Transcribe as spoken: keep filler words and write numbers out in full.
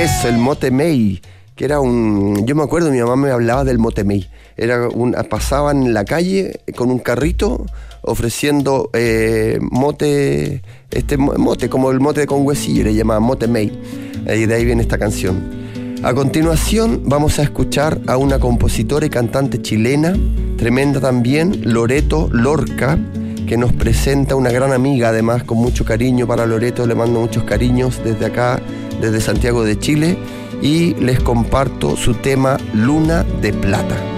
Eso, el motemey, que era un... Yo me acuerdo, mi mamá me hablaba del motemey. Era un, pasaban en la calle con un carrito ofreciendo eh, mote, este mote, como el mote con huesillo, le llamaban motemey. Y de ahí viene esta canción. A continuación vamos a escuchar a una compositora y cantante chilena, tremenda también, Loreto Lorca, que nos presenta una gran amiga, además con mucho cariño para Loreto. Le mando muchos cariños desde acá, desde Santiago de Chile, y les comparto su tema Luna de Plata.